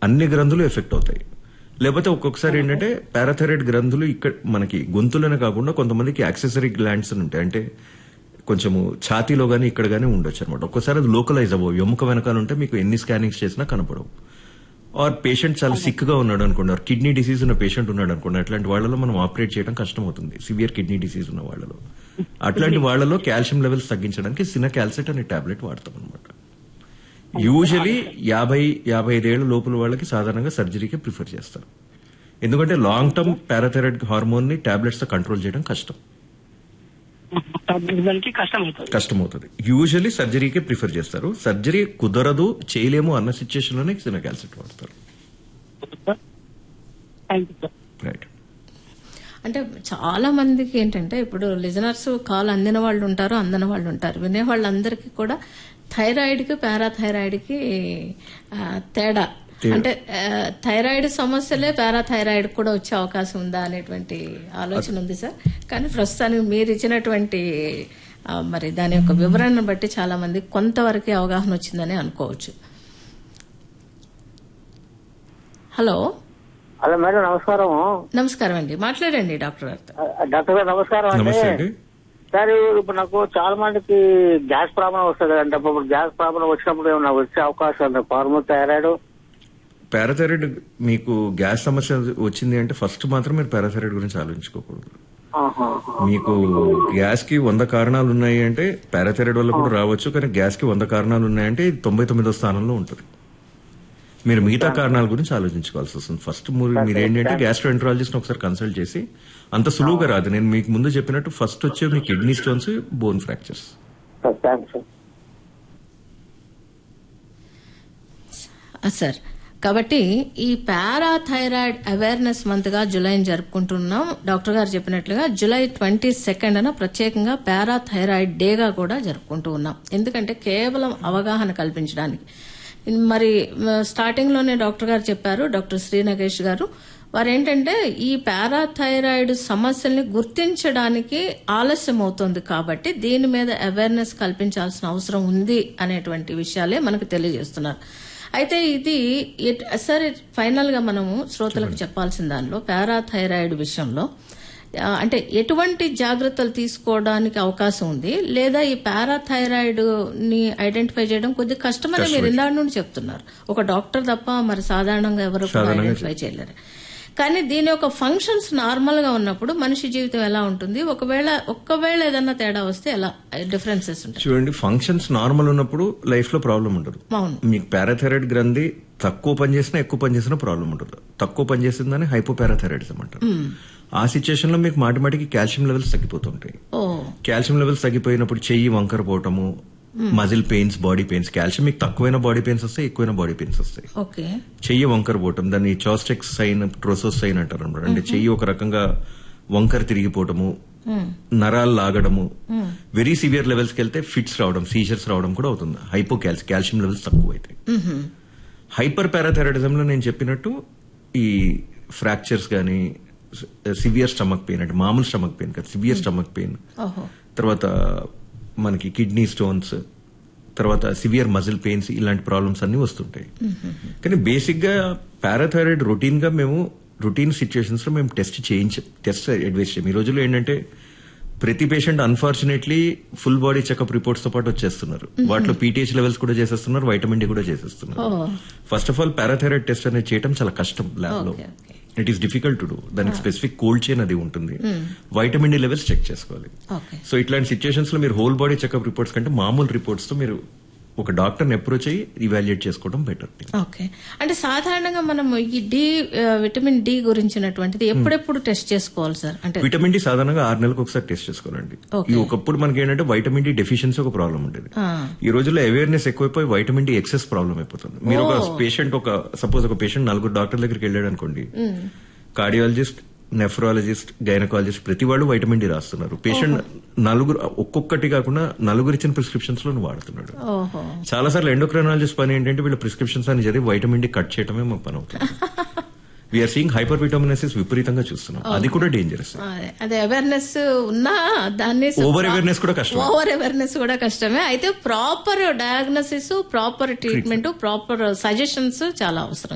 అన్ని గ్రంథులు ఎఫెక్ట్ అవుతాయి. లేకపోతే ఒక్కొక్కసారి ఏంటంటే పారాథైరాయిడ్ గ్రంథులు ఇక్కడ మనకి గొంతులోనే కాకుండా కొంతమందికి యాక్సెసరీ గ్లాండ్స్ ఉంటాయి, అంటే కొంచెము ఛాతీలో గానీ ఇక్కడ గానీ ఉండొచ్చు అనమాట. ఒక్కోసారి అది లోకలైజ్ అవ్వవు, ఎముక వెనకాల ఉంటే మీకు ఎన్ని స్కానింగ్స్ చేసినా కనపడవు. ఆర్ పేషెంట్ చాలా సిక్ గా ఉన్నాడు అనుకోండి, ఆర్ కిడ్నీ డిసీజ్ ఉన్న పేషెంట్ ఉన్నాడు అనుకోండి, అట్లాంటి వాళ్ళలో మనం ఆపరేట్ చేయడం కష్టం అవుతుంది, సివియర్ కిడ్నీ డిసీజ్ ఉన్న వాళ్ళలో. అట్లాంటి వాళ్ళలో కాల్షియం లెవెల్స్ తగ్గించడానికి సినకాల్సెట్ అనే టాబ్లెట్ వాడతాం అనమాట. యూజువలీ 50-55 ఏళ్ల లోపల వాళ్ళకి సాధారణంగా సర్జరీకి ప్రిఫర్ చేస్తారు, ఎందుకంటే లాంగ్ టర్మ్ పారాథైరాయిడ్ హార్మోన్ ని టాబ్లెట్స్ తో కంట్రోల్ చేయడం కష్టమవుతుంది. యూజువలీ సర్జరీకే ప్రిఫర్ చేస్తారు. సర్జరీ కుదరదు, చేయలేము అన్న సిచ్యుయేషన్ లోనే సినకాల్సెట్ వాడతారు. రైట్. అంటే చాలా మందికి ఏంటంటే ఇప్పుడు లిజనర్స్ కాల్ అందిన వాళ్ళు ఉంటారు, అందని వాళ్ళు ఉంటారు. వినే వాళ్ళందరికీ కూడా థైరాయిడ్ కి పారాథైరాయిడ్ కి తేడా, అంటే థైరాయిడ్ సమస్యలే పారాథైరాయిడ్ కూడా వచ్చే అవకాశం ఉందా అనేటువంటి ఆలోచన ఉంది సార్. కానీ ప్రస్తుతానికి మీరు ఇచ్చినటువంటి మరి దాని యొక్క వివరణను బట్టి చాలా మంది కొంతవరకు అవగాహన వచ్చిందని అనుకోవచ్చు. హలో మేడం, నమస్కారం. నమస్కారం అండి, మాట్లాడండి డాక్టర్ గారితో. డాక్టర్ గారు నమస్కారం అండి. సార్, ఇప్పుడు నాకు చాలా మందికి గ్యాస్ ప్రాబ్లం వస్తుంది కదంటే, ఇప్పుడు గ్యాస్ ప్రాబ్లం వచ్చినప్పుడు ఏమన్నా వచ్చే అవకాశం ఉంది? పారాథైరాయిడ్ మీకు గ్యాస్ సమస్య వచ్చింది అంటే ఫస్ట్ మాత్రం మీరు పారాథైరాయిడ్ గురించి ఆలోచించుకోకూడదు. మీకు గ్యాస్ కి 100 కారణాలు ఉన్నాయి అంటే పారాథైరాయిడ్ వల్ల కూడా రావచ్చు, కానీ గ్యాస్ కి 100 కారణాలు ఉన్నాయంటే 99వ స్థానంలో ఉంటుంది. మీరు మిగతా కారణాల గురించి ఆలోచించుకోవాల్సి వస్తుంది. ఫస్ట్ మీరు ఏంటంటే గ్యాస్ట్రోఎంట్రాలజిస్ట్ ఒకసారి కన్సల్ట్ చేసి, అంత సులువుగా రాదు. నేను మీకు ముందు చెప్పినట్టు ఫస్ట్ వచ్చే మీ kidney stones, bone fractures. Sir, కాబట్టి ఈ పారాథైరాయిడ్ అవేర్నెస్ మంత్ గా జూలైని జరుపుకుంటున్నాం. డాక్టర్ గారు చెప్పినట్లుగా జూలై 22న ప్రత్యేకంగా పారాథైరాయిడ్ డేగా కూడా జరుపుకుంటూ ఉన్నాం. ఎందుకంటే కేవలం అవగాహన కల్పించడానికి. మరి స్టార్టింగ్ లోనే డాక్టర్ గారు చెప్పారు, డాక్టర్ శ్రీ నగేష్ గారు, వారేంటంటే ఈ పారాథైరాయిడ్ సమస్యల్ని గుర్తించడానికి ఆలస్యం అవుతుంది కాబట్టి దీని మీద అవేర్నెస్ కల్పించాల్సిన అవసరం ఉంది అనేటువంటి విషయాలే మనకు తెలియజేస్తున్నారు. అయితే ఇది సరే, ఫైనల్ గా మనము శ్రోతలకు చెప్పాల్సిన దానిలో పారాథైరాయిడ్ విషయంలో అంటే ఎటువంటి జాగ్రత్తలు తీసుకోవడానికి అవకాశం ఉంది, లేదా ఈ పారాథైరాయిడ్ ని ఐడెంటిఫై చేయడం కొద్దిగా కష్టమని మీరు ఇందాక నుండి చెప్తున్నారు. ఒక డాక్టర్ తప్ప మరి సాధారణంగా ఎవరు ఐడెంటిఫై చేయలేరు. కానీ దీని యొక్క ఫంక్షన్స్ నార్మల్ గా ఉన్నప్పుడు మనిషి జీవితం ఎలా ఉంటుంది, ఒకవేళ ఏదన్నా తేడా వస్తే ఎలా డిఫరెన్సెస్ ఉంటాయి? చూడండి, ఫంక్షన్స్ నార్మల్ ఉన్నప్పుడు లైఫ్ లో ప్రాబ్లం ఉండదు. మీకు పారాథైరాయిడ్ గ్రంథి తక్కువ పనిచేసినా ఎక్కువ పనిచేసినా ప్రాబ్లం ఉండదు. తక్కువ పనిచేసిందని హైపోపారాథైరాయిడిజం అంటారు. ఆ సిచ్యుయేషన్ లో మీకు మాటిమాటికి కాల్షియం లెవెల్స్ తగ్గిపోతుంటాయి. కాల్షియం లెవెల్స్ తగ్గిపోయినప్పుడు చెయ్యి వంకర పోవటము, muscle pains, body pains. Calcium మీకు తక్కువైన బాడీ పెయిన్స్ వస్తాయి, ఎక్కువైన బాడీ పెయిన్స్ వస్తాయి. చెయ్యి వంకర పోవటం, దాన్ని చాస్టెక్స్ సైన్, ట్రోసోస్ సైన్ అంటారు అనమాట. అంటే చెయ్యి ఒక రకంగా వంకర తిరిగిపోవటము, నరాలు లాగడము, వెరీ సివియర్ లెవెల్స్ కి వెళ్తే ఫిట్స్ రావడం, సీజర్స్ రావడం కూడా అవుతుంది. కాల్షియం లెవెల్స్ తక్కువ అయితే. హైపర్ పారాథైరాయిడిజం లో నేను చెప్పినట్టు ఈ ఫ్రాక్చర్స్ గానీ, సివియర్ స్టమక్ పెయిన్, అంటే మామూలు స్టమక్ పెయిన్ కాదు, సివియర్ స్టమక్ పెయిన్, తర్వాత మనకి కిడ్నీ స్టోన్స్, తర్వాత సివియర్ మజిల్ పెయిన్స్, ఇలాంటి ప్రాబ్లమ్స్ అన్ని వస్తుంటాయి. కానీ బేసిక్ గా పారాథైరాయిడ్ రొటీన్ సిచ్యుయేషన్స్ లో మేము టెస్ట్ అడ్వైస్ చేయం. ఈ రోజుల్లో ఏంటంటే ప్రతి patient unfortunately full body checkup reports తో పాటు వచ్చేస్తున్నారు. వాటిలో పీటీహెచ్ లెవెల్స్ కూడా చేసేస్తున్నారు, వైటమిన్ డి కూడా చేసేస్తున్నారు. First of all parathyroid test అనేది చేయడం చాలా కష్టం ల్యాబ్ లో. It is difficult to do. దానికి స్పెసిఫిక్ కోల్డ్ చైన్ అది ఉంటుంది. వైటమిన్ డి లెవెల్స్ చెక్ చేసుకోవాలి. సో ఇట్లాంటి సిచ్యుయేషన్స్ లో మీరు హోల్ బాడీ చెకప్ రిపోర్ట్స్ కంటే మామూలు రిపోర్ట్స్ తో మీరు ఒక డాక్టర్ని అప్రోచ్ అయ్యి ఇవాల్యుయేట్ చేసుకోవడం బెటర్. ఓకే. అంటే సాధారణంగా మనం ఈ విటమిన్ డి గురించినటువంటిది ఎప్పుడెప్పుడు టెస్ట్ చేసుకోవాలి సార్? అంటే విటమిన్ డి సాధారణంగా 6 నెలలకు ఒకసారి టెస్ట్ చేసుకోవాలండి. ఒకప్పుడు మనకి ఏంటంటే వైటమిన్ డి డెఫిషియన్సీ ఒక ప్రాబ్లం ఉండేది. ఈ రోజుల్లో అవేర్నెస్ ఎక్కువైపోయి వైటమిన్ డి ఎక్సెస్ ప్రాబ్లం అయిపోతుంది. మీరు ఒక పేషెంట్, సపోజ్ ఒక పేషెంట్ 4 డాక్టర్ దగ్గరికి వెళ్ళాడు అనుకోండి, కార్డియాలజిస్ట్, నెఫ్రాలజిస్ట్, గైనకాలజిస్ట్ ప్రతి వాళ్ళు వైటమిన్ డి రాస్తున్నారు. పేషెంట్ ఒక్కొక్కటి కాకుండా 4 ఇచ్చిన ప్రిస్క్రిప్షన్స్ లో వాడుతున్నాడు. చాలా సార్లు ఎండోక్రైనాలజిస్ట్ పని ఏంటంటే వీళ్ళ ప్రిస్క్రిప్షన్స్ అని చదివి వైటమిన్ డి కట్ చేయడమే మా పని అవుతుంది. వీఆర్ సీయింగ్ హైపర్ విటమినసిస్ విపరీతంగా చూస్తున్నాం. అది కూడా డేంజరస్. అదే అవేర్నెస్ ఉన్నా దాన్ని ఓవర్ అవేర్నెస్ కూడా కష్టమే. అయితే proper diagnosis, proper treatment, proper suggestions చాలా అవసరం.